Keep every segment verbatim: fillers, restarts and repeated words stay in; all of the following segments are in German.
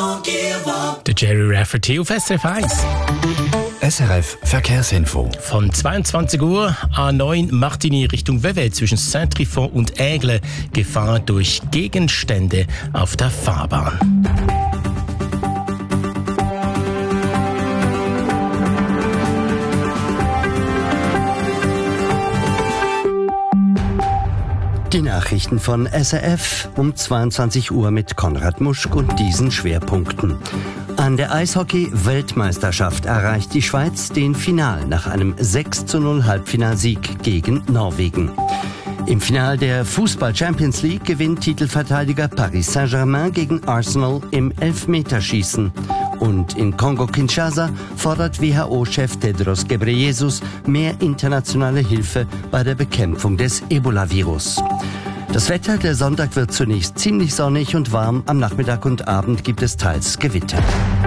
Der Jerry Rafferty auf S R F eins. S R F Verkehrsinfo. Von zweiundzwanzig Uhr A neun Martigny Richtung Vevey zwischen Saint-Trifon und Aigle. Gefahr durch Gegenstände auf der Fahrbahn. Die Nachrichten von S R F um zweiundzwanzig Uhr mit Konrad Muschk und diesen Schwerpunkten. An der Eishockey-Weltmeisterschaft erreicht die Schweiz den Final nach einem sechs zu null Halbfinalsieg gegen Norwegen. Im Finale der Fußball-Champions League gewinnt Titelverteidiger Paris Saint-Germain gegen Arsenal im Elfmeterschießen. Und in Kongo-Kinshasa fordert W H O-Chef Tedros Ghebreyesus mehr internationale Hilfe bei der Bekämpfung des Ebola-Virus. Das Wetter, der Sonntag wird zunächst ziemlich sonnig und warm. Am Nachmittag und Abend gibt es teils Gewitter.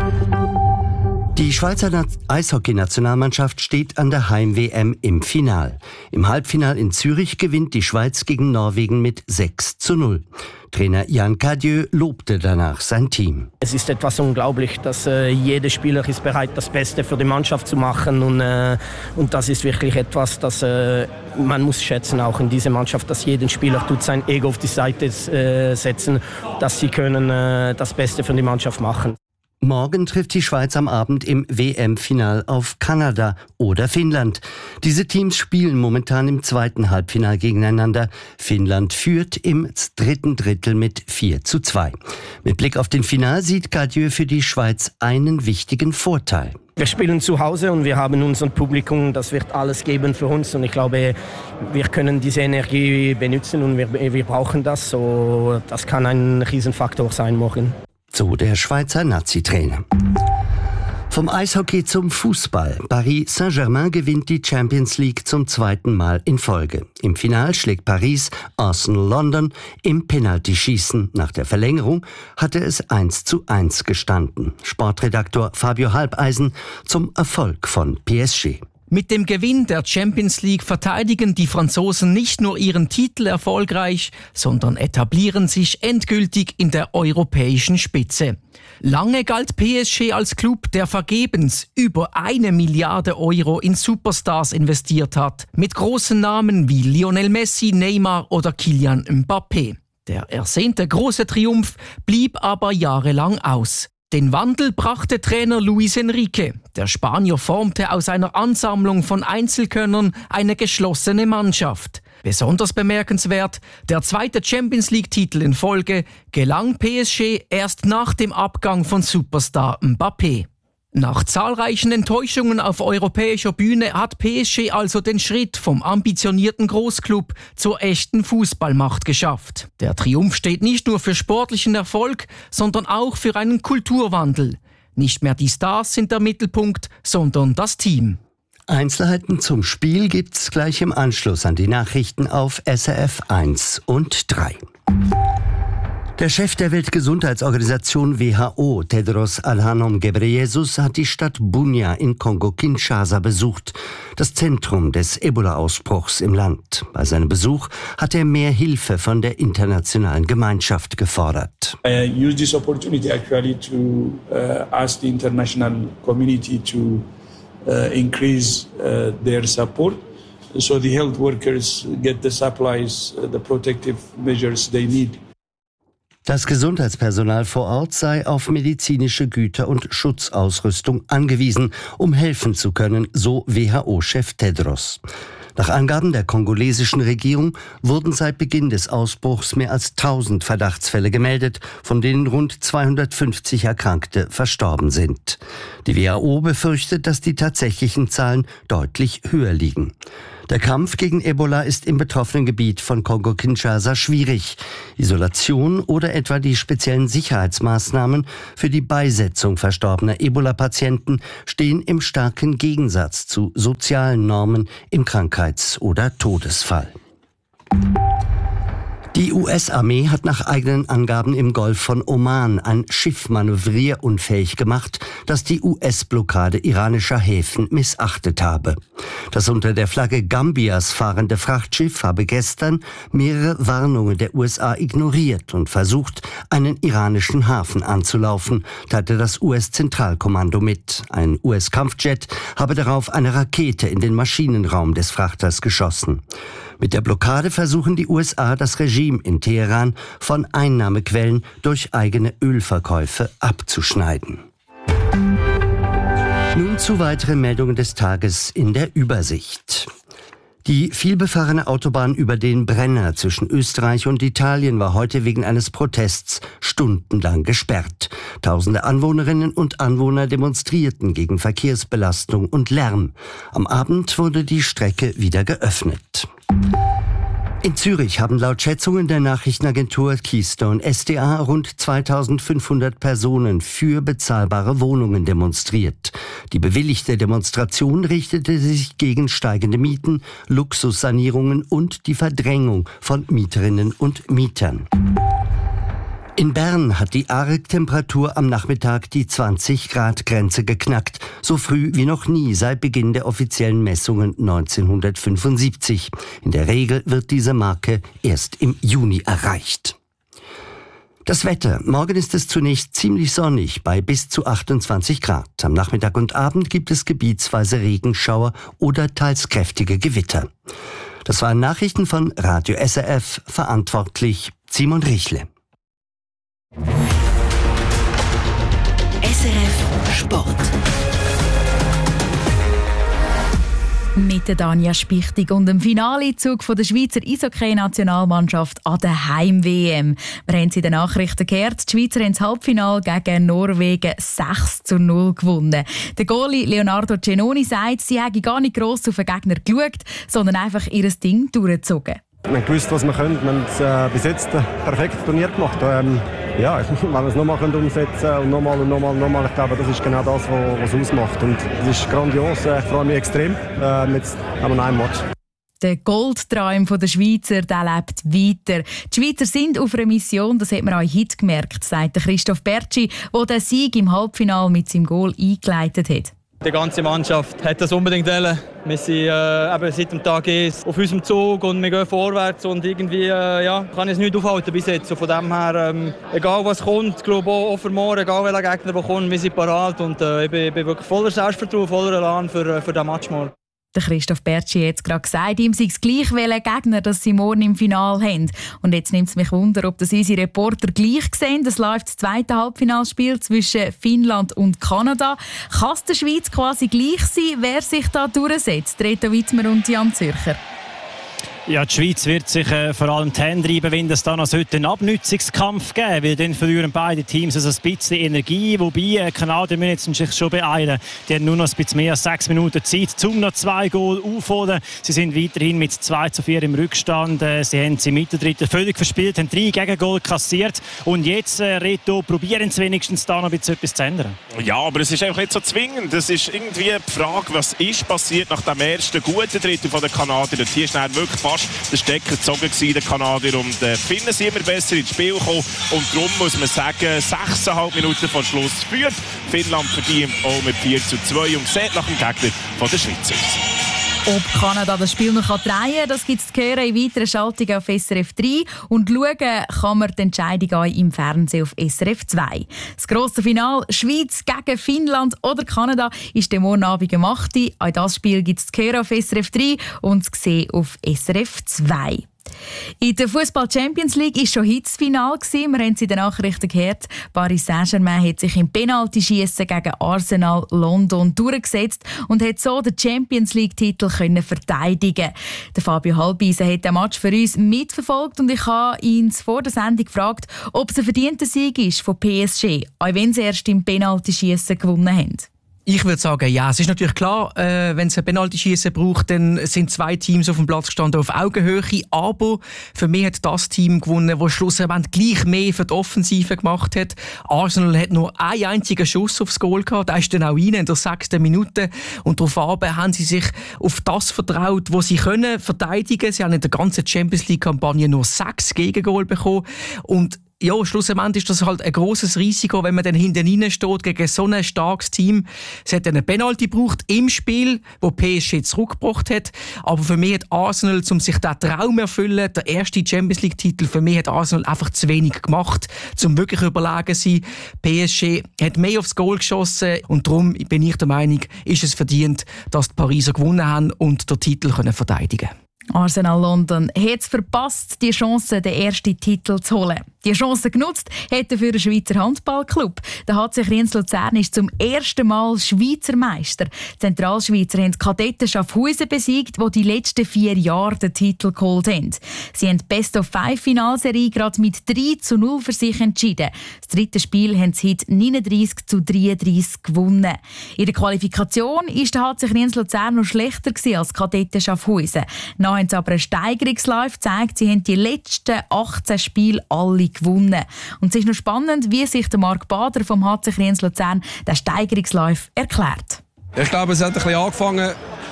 Die Schweizer Eishockey-Nationalmannschaft steht an der Heim-W M im Final. Im Halbfinal in Zürich gewinnt die Schweiz gegen Norwegen mit sechs zu null. Trainer Jan Cadieux lobte danach sein Team. Es ist etwas unglaublich, dass äh, jeder Spieler ist bereit, das Beste für die Mannschaft zu machen. Und, äh, und das ist wirklich etwas, das äh, man muss schätzen, auch in dieser Mannschaft, dass jeder Spieler tut sein Ego auf die Seite äh, setzen, dass sie können äh, das Beste für die Mannschaft machen. Morgen trifft die Schweiz am Abend im W M-Final auf Kanada oder Finnland. Diese Teams spielen momentan im zweiten Halbfinal gegeneinander. Finnland führt im dritten Drittel mit vier zu zwei. Mit Blick auf den Final sieht Cadieux für die Schweiz einen wichtigen Vorteil. Wir spielen zu Hause und wir haben unser Publikum, das wird alles geben für uns. Und ich glaube, wir können diese Energie benutzen und wir, wir brauchen das. So, das kann ein Riesenfaktor sein morgen. So der Schweizer Nazi-Trainer. Vom Eishockey zum Fußball. Paris Saint-Germain gewinnt die Champions League zum zweiten Mal in Folge. Im Final schlägt Paris Arsenal London im Penaltyschießen. Nach der Verlängerung hatte es eins zu eins gestanden. Sportredaktor Fabio Halbeisen zum Erfolg von P S G. Mit dem Gewinn der Champions League verteidigen die Franzosen nicht nur ihren Titel erfolgreich, sondern etablieren sich endgültig in der europäischen Spitze. Lange galt P S G als Club, der vergebens über eine Milliarde Euro in Superstars investiert hat, mit großen Namen wie Lionel Messi, Neymar oder Kylian Mbappé. Der ersehnte große Triumph blieb aber jahrelang aus. Den Wandel brachte Trainer Luis Enrique. Der Spanier formte aus einer Ansammlung von Einzelkönnern eine geschlossene Mannschaft. Besonders bemerkenswert, der zweite Champions-League-Titel in Folge gelang P S G erst nach dem Abgang von Superstar Mbappé. Nach zahlreichen Enttäuschungen auf europäischer Bühne hat P S G also den Schritt vom ambitionierten Großklub zur echten Fußballmacht geschafft. Der Triumph steht nicht nur für sportlichen Erfolg, sondern auch für einen Kulturwandel. Nicht mehr die Stars sind der Mittelpunkt, sondern das Team. Einzelheiten zum Spiel gibt's gleich im Anschluss an die Nachrichten auf S R F eins und drei. Der Chef der Weltgesundheitsorganisation W H O, Tedros Adhanom Ghebreyesus, hat die Stadt Bunia in Kongo-Kinshasa besucht, das Zentrum des Ebola-Ausbruchs im Land. Bei seinem Besuch hat er mehr Hilfe von der internationalen Gemeinschaft gefordert. I use this opportunity actually to uh, ask the international community to uh, increase uh, their support, so the health workers get the supplies, uh, the protective measures they need. Das Gesundheitspersonal vor Ort sei auf medizinische Güter und Schutzausrüstung angewiesen, um helfen zu können, so W H O-Chef Tedros. Nach Angaben der kongolesischen Regierung wurden seit Beginn des Ausbruchs mehr als tausend Verdachtsfälle gemeldet, von denen rund zweihundertfünfzig Erkrankte verstorben sind. Die W H O befürchtet, dass die tatsächlichen Zahlen deutlich höher liegen. Der Kampf gegen Ebola ist im betroffenen Gebiet von Kongo-Kinshasa schwierig. Isolation oder etwa die speziellen Sicherheitsmaßnahmen für die Beisetzung verstorbener Ebola-Patienten stehen im starken Gegensatz zu sozialen Normen im Krankheits- oder Todesfall. Die U S-Armee hat nach eigenen Angaben im Golf von Oman ein Schiff manövrierunfähig gemacht, das die U S-Blockade iranischer Häfen missachtet habe. Das unter der Flagge Gambias fahrende Frachtschiff habe gestern mehrere Warnungen der U S A ignoriert und versucht, einen iranischen Hafen anzulaufen, teilte das U S-Zentralkommando mit. Ein U S-Kampfjet habe darauf eine Rakete in den Maschinenraum des Frachters geschossen. Mit der Blockade versuchen die U S A, das Regime in Teheran von Einnahmequellen durch eigene Ölverkäufe abzuschneiden. Nun zu weiteren Meldungen des Tages in der Übersicht. Die vielbefahrene Autobahn über den Brenner zwischen Österreich und Italien war heute wegen eines Protests stundenlang gesperrt. Tausende Anwohnerinnen und Anwohner demonstrierten gegen Verkehrsbelastung und Lärm. Am Abend wurde die Strecke wieder geöffnet. In Zürich haben laut Schätzungen der Nachrichtenagentur Keystone S D A rund zweitausendfünfhundert Personen für bezahlbare Wohnungen demonstriert. Die bewilligte Demonstration richtete sich gegen steigende Mieten, Luxussanierungen und die Verdrängung von Mieterinnen und Mietern. In Bern hat die Arc-Temperatur am Nachmittag die zwanzig Grad Grenze geknackt, so früh wie noch nie seit Beginn der offiziellen Messungen neunzehnhundertfünfundsiebzig. In der Regel wird diese Marke erst im Juni erreicht. Das Wetter. Morgen ist es zunächst ziemlich sonnig bei bis zu achtundzwanzig Grad. Am Nachmittag und Abend gibt es gebietsweise Regenschauer oder teils kräftige Gewitter. Das waren Nachrichten von Radio S R F, verantwortlich Simon Richle. S R F Sport. Mit der Danja Spichtig und dem Finalezug der Schweizer Eishockey-Nationalmannschaft an der Heim-W M. Wir haben es in den Nachrichten gehört, die Schweizer haben das Halbfinale gegen Norwegen sechs zu null gewonnen. Der Goalie Leonardo Cenoni sagt, sie hätten gar nicht gross auf den Gegner geschaut, sondern einfach ihr Ding durchgezogen. Wir haben gewusst, was wir können. Wir haben es äh, bis jetzt ein perfektes Turnier gemacht. Ähm, ja, wenn wir es nochmal umsetzen können und nochmal und nochmal und nochmal, ich glaube, das ist genau das, was es ausmacht. Und das ist grandios. Ich freue mich extrem. Äh, jetzt haben wir noch einen Match. Der Goldtraum der Schweizer, der lebt weiter. Die Schweizer sind auf einer Mission, das hat man auch heute gemerkt, sagt Christoph Bertschi, der den Sieg im Halbfinale mit seinem Goal eingeleitet hat. Die ganze Mannschaft hat das unbedingt wollen. Wir sind äh, eben seit dem Tag eins auf unserem Zug und wir gehen vorwärts und irgendwie äh, ja, kann ich es nicht aufhalten bis jetzt. Und von dem her, ähm, egal was kommt, ich glaube auch für morgen, egal welcher Gegner der kommt, wir sind parat und äh, ich, bin, ich bin wirklich voller Selbstvertrauen, voller Elan für, für diesen Match morgen. Der Christoph Bertschi hat jetzt gerade gesagt, ihm sei es gleich welcher Gegner, dass sie morgen im Finale haben. Und jetzt nimmt es mich Wunder, ob das unsere Reporter gleich sehen. Es läuft das zweite Halbfinalspiel zwischen Finnland und Kanada. Kann es der Schweiz quasi gleich sein, wer sich da durchsetzt? Reto Wittmer und Jan Zürcher. Ja, die Schweiz wird sich äh, vor allem die Hände reiben, wenn es dann also heute einen Abnützungskampf geben, weil dann verlieren beide Teams also ein bisschen Energie, wobei äh, Kanadier müssen sich schon beeilen. Die haben nur noch ein bisschen mehr als sechs Minuten Zeit, um noch zwei Goal aufzuholen. Sie sind weiterhin mit zwei zu vier im Rückstand. Äh, sie haben sie mit der dritten völlig verspielt, haben drei Gegengol kassiert und jetzt, äh, Reto, probieren sie wenigstens da noch ein bisschen etwas zu ändern. Ja, aber es ist einfach nicht so zwingend. Es ist irgendwie die Frage, was ist passiert nach dem ersten guten Drittel von den Kanadier. Hier ist dann wirklich fast der Stecker gezogen gewesen, der Kanadier, und äh, Finnen sind immer besser ins Spiel gekommen und darum muss man sagen, sechseinhalb Minuten vor Schluss führt Finnland verdient auch mit vier zu zwei und sieht nach dem Gegner von der Schweiz aus. Ob Kanada das Spiel noch drehen kann, das gibt es zu hören in weiteren Schaltungen auf S R F drei. Und schauen kann man die Entscheidung auch im Fernsehen auf S R F zwei. Das grosse Finale Schweiz gegen Finnland oder Kanada ist der morgen Abend um acht Uhr. Auch das Spiel gibt es zu hören auf S R F drei und zu sehen auf S R F zwei. In der Fußball Champions League war schon heute das Finale. Wir haben es in den Nachrichten gehört. Paris Saint-Germain hat sich im Penaltyschiessen gegen Arsenal London durchgesetzt und hat so den Champions League-Titel verteidigen. Der Fabio Halbeisen hat den Match für uns mitverfolgt und ich habe ihn vor der Sendung gefragt, ob es ein verdienter Sieg ist von P S G, auch wenn sie erst im Penaltyschiessen gewonnen haben. Ich würde sagen, ja. Es ist natürlich klar, äh, wenn es ein Penaltyschießen braucht, dann sind zwei Teams auf dem Platz gestanden auf Augenhöhe. Aber für mich hat das Team gewonnen, das schlussendlich gleich mehr für die Offensive gemacht hat. Arsenal hat nur einen einzigen Schuss aufs Goal gehabt. Der ist dann auch rein in der sechsten Minute. Und darauf haben sie sich auf das vertraut, was sie können verteidigen. Sie haben in der ganzen Champions League-Kampagne nur sechs Gegengol bekommen. Und ja, schlussendlich ist das halt ein grosses Risiko, wenn man dann hinten rein steht gegen so ein starkes Team. Es hat einen Penalty gebraucht im Spiel, wo P S G zurückgebracht hat. Aber für mich hat Arsenal, um sich diesen Traum zu erfüllen, der erste Champions League-Titel, für mich hat Arsenal einfach zu wenig gemacht, um wirklich überlegen zu sein. P S G hat mehr aufs Goal geschossen und darum bin ich der Meinung, ist es verdient, dass die Pariser gewonnen haben und den Titel können verteidigen können. Arsenal London hat es verpasst, die Chance, den ersten Titel zu holen. Die Chance genutzt hat er für den Schweizer Handballclub. Der H C Kriens Luzern ist zum ersten Mal Schweizer Meister. Die Zentralschweizer haben die Kadetten Schaffhausen besiegt, die die letzten vier Jahre den Titel geholt haben. Sie haben die Best-of-Five-Finalserie gerade mit drei zu null für sich entschieden. Das dritte Spiel haben sie heute neununddreissig zu dreiunddreissig gewonnen. In der Qualifikation war der H C Kriens Luzern noch schlechter als die Kadetten Schaffhausen. Nach haben sie aber einen Steigerungslauf gezeigt. Sie haben die letzten achtzehn Spiele alle gewonnen. Und es ist noch spannend, wie sich der Marc Bader vom H C Kriens Luzern den Steigerungslauf erklärt. Ich glaube, es hat ein bisschen angefangen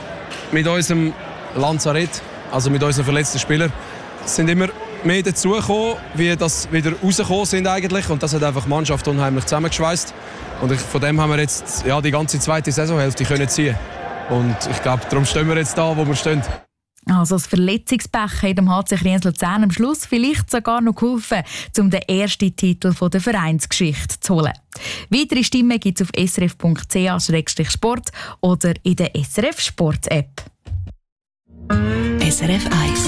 mit unserem Lazarett, also mit unseren verletzten Spielern. Es sind immer mehr dazugekommen, wie das wieder rausgekommen sind eigentlich. Und das hat einfach die Mannschaft unheimlich zusammengeschweißt. Und ich, von dem haben wir jetzt ja, die ganze zweite Saisonhälfte können ziehen. Und ich glaube, darum stehen wir jetzt da, wo wir stehen. Also das Verletzungspech hat dem H C Kriens Luzern am Schluss vielleicht sogar noch geholfen, um den ersten Titel der Vereinsgeschichte zu holen. Weitere Stimmen gibt es auf s r f punkt c h slash sport oder in der S R F Sport App. S R F eins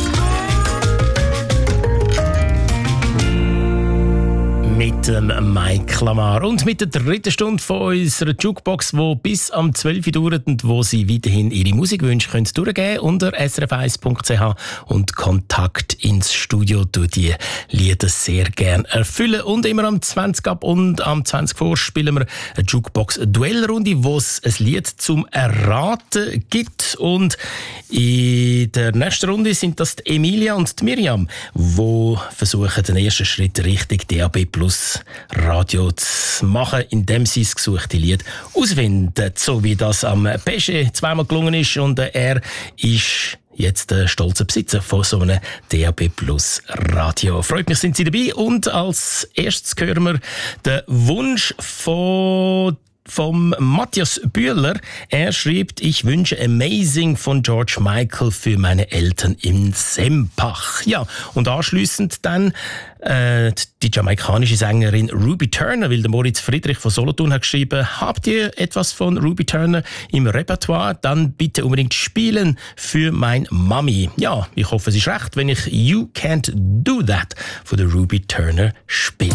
mit dem Mike Lamar und mit der dritten Stunde von unserer Jukebox, die bis am zwölf Uhr dauert und wo Sie weiterhin Ihre Musikwünsche können durchgeben unter s r f eins punkt c h und Kontakt ins Studio durch die Lieder sehr gerne erfüllen. Und immer am zwanzig ab und am zwanzig vor spielen wir eine Jukebox-Duellrunde, wo es ein Lied zum Erraten gibt. Und in der nächsten Runde sind das die Emilia und die Miriam, die versuchen, den ersten Schritt Richtung D A B Plus Radio zu machen, indem sie das gesuchte Lied ausfinden, so wie das am Pesche zweimal gelungen ist. Und er ist jetzt der stolze Besitzer von so einem D A B Plus Radio. Freut mich, sind Sie dabei. Und als erstes hören wir den Wunsch von vom Matthias Bühler. Er schreibt, ich wünsche Amazing von George Michael für meine Eltern in Sempach. Ja, und anschliessend dann äh, die jamaikanische Sängerin Ruby Turner, weil der Moritz Friedrich von Solothurn hat geschrieben, habt ihr etwas von Ruby Turner im Repertoire? Dann bitte unbedingt spielen für mein Mami. Ja, ich hoffe, es ist recht, wenn ich You Can't Do That von der Ruby Turner spiele.